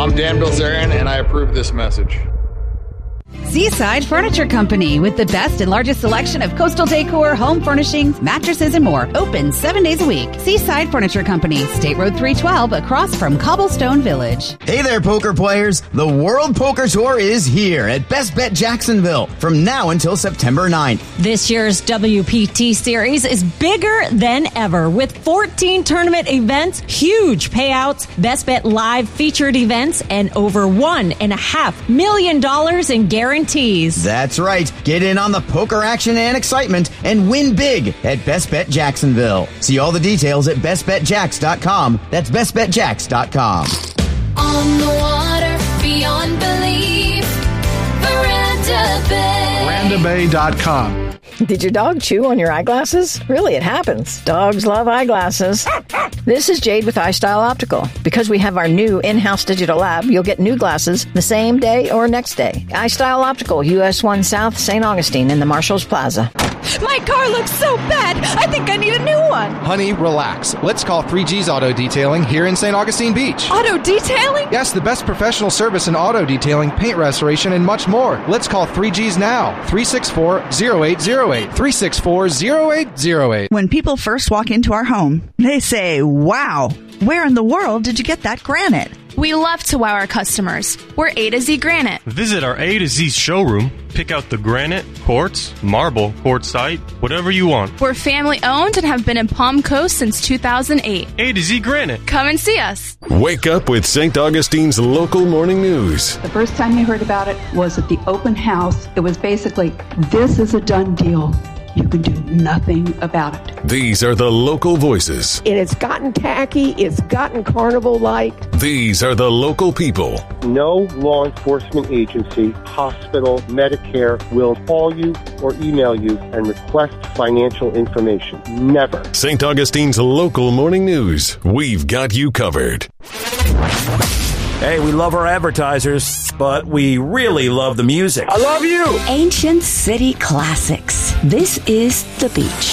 I'm Dan Bilzerian, and I approve this message. Seaside Furniture Company, with the best and largest selection of coastal decor, home furnishings, mattresses, and more. Open 7 days a week. Seaside Furniture Company, State Road 312, across from Cobblestone Village. Hey there, poker players. The World Poker Tour is here at Best Bet Jacksonville from now until September 9th. This year's WPT series is bigger than ever, with 14 tournament events, huge payouts, Best Bet live featured events, and over $1.5 million in guarantees. That's right. Get in on the poker action and excitement and win big at Best Bet Jacksonville. See all the details at bestbetjacks.com. That's bestbetjacks.com. On the water, beyond belief, Veranda Bay. VerandaBay.com. Did your dog chew on your eyeglasses? Really, it happens. Dogs love eyeglasses. This is Jade with iStyle Optical. Because we have our new in-house digital lab, you'll get new glasses the same day or next day. iStyle Optical, US 1 South, St. Augustine in the Marshalls Plaza. My car looks so bad. I think I need a new one. Honey, relax. Let's call 3G's Auto Detailing here in St. Augustine Beach. Auto detailing? Yes, the best professional service in auto detailing, paint restoration, and much more. Let's call 3G's now. 364-0808. 364-0808. When people first walk into our home, they say, wow, where in the world did you get that granite? We love to wow our customers. We're A to Z Granite. Visit our A to Z showroom. Pick out the granite, quartz, marble, quartzite, whatever you want. We're family owned and have been in Palm Coast since 2008. A to Z Granite. Come and see us. Wake up with St. Augustine's local morning news. The first time you heard about it was at the open house. It was basically, this is a done deal. You can do nothing about it. These are the local voices. It has gotten tacky. It's gotten carnival-like. These are the local people. No law enforcement agency, hospital, Medicare will call you or email you and request financial information. Never. St. Augustine's local morning news. We've got you covered. Hey, we love our advertisers, but we really love the music. I love you. Ancient City Classics. This is The Beach.